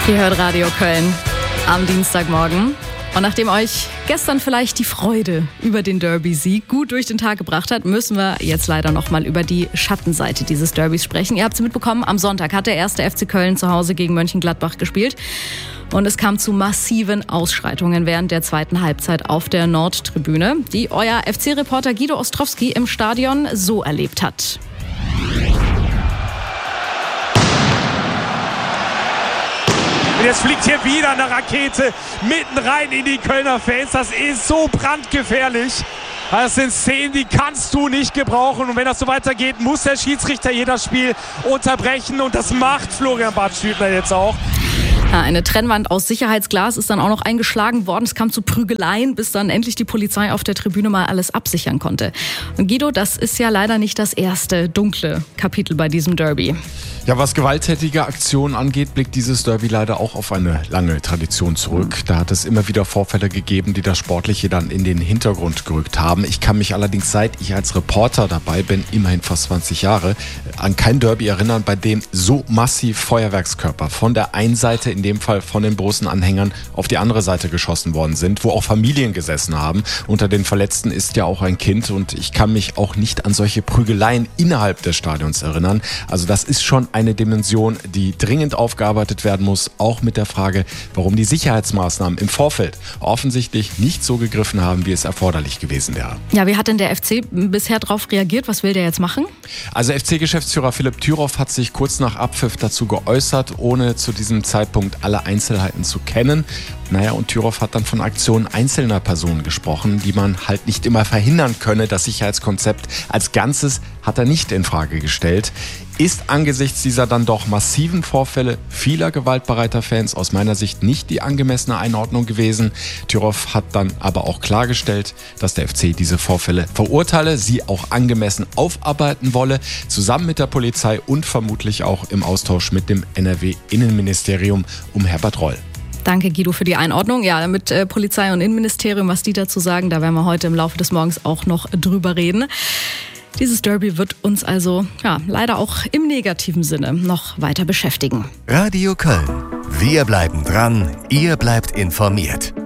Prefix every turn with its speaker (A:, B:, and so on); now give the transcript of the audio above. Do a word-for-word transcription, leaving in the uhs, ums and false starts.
A: Ihr hört Radio Köln am Dienstagmorgen. Und nachdem euch gestern vielleicht die Freude über den Derby-Sieg gut durch den Tag gebracht hat, müssen wir jetzt leider noch mal über die Schattenseite dieses Derbys sprechen. Ihr habt es mitbekommen, am Sonntag hat der erste F C Köln zu Hause gegen Mönchengladbach gespielt. Und es kam zu massiven Ausschreitungen während der zweiten Halbzeit auf der Nordtribüne, die euer F C-Reporter Guido Ostrowski im Stadion so erlebt hat.
B: Und jetzt fliegt hier wieder eine Rakete mitten rein in die Kölner Fans. Das ist so brandgefährlich. Das sind Szenen, die kannst du nicht gebrauchen. Und wenn das so weitergeht, muss der Schiedsrichter jedes Spiel unterbrechen. Und das macht Florian Badstübner jetzt auch.
A: Ja, eine Trennwand aus Sicherheitsglas ist dann auch noch eingeschlagen worden. Es kam zu Prügeleien, bis dann endlich die Polizei auf der Tribüne mal alles absichern konnte. Und Guido, das ist ja leider nicht das erste dunkle Kapitel bei diesem Derby.
C: Ja, was gewalttätige Aktionen angeht, blickt dieses Derby leider auch auf eine lange Tradition zurück. Da hat es immer wieder Vorfälle gegeben, die das Sportliche dann in den Hintergrund gerückt haben. Ich kann mich allerdings, seit ich als Reporter dabei bin, immerhin fast zwanzig Jahre, an kein Derby erinnern, bei dem so massiv Feuerwerkskörper von der einen Seite, in dem Fall von den Borussen-Anhängern, auf die andere Seite geschossen worden sind, wo auch Familien gesessen haben. Unter den Verletzten ist ja auch ein Kind und ich kann mich auch nicht an solche Prügeleien innerhalb des Stadions erinnern. Also das ist schon eine Dimension, die dringend aufgearbeitet werden muss, auch mit der Frage, warum die Sicherheitsmaßnahmen im Vorfeld offensichtlich nicht so gegriffen haben, wie es erforderlich gewesen wäre.
A: Ja, wie hat denn der F C bisher darauf reagiert? Was will der jetzt machen?
C: Also F C-Geschäftsführer Philipp Thüroff hat sich kurz nach Abpfiff dazu geäußert, ohne zu diesem Zeitpunkt alle Einzelheiten zu kennen. Naja, und Thüroff hat dann von Aktionen einzelner Personen gesprochen, die man halt nicht immer verhindern könne. Das Sicherheitskonzept als Ganzes hat er nicht in Frage gestellt. Ist angesichts dieser dann doch massiven Vorfälle vieler gewaltbereiter Fans aus meiner Sicht nicht die angemessene Einordnung gewesen. Thüroff hat dann aber auch klargestellt, dass der F C diese Vorfälle verurteile, sie auch angemessen aufarbeiten wolle, zusammen mit der Polizei und vermutlich auch im Austausch mit dem N R W-Innenministerium um Herbert Reul.
A: Danke, Guido, für die Einordnung. Ja, mit äh, Polizei und Innenministerium, was die dazu sagen, da werden wir heute im Laufe des Morgens auch noch drüber reden. Dieses Derby wird uns also ja, leider auch im negativen Sinne noch weiter beschäftigen.
D: Radio Köln. Wir bleiben dran, ihr bleibt informiert.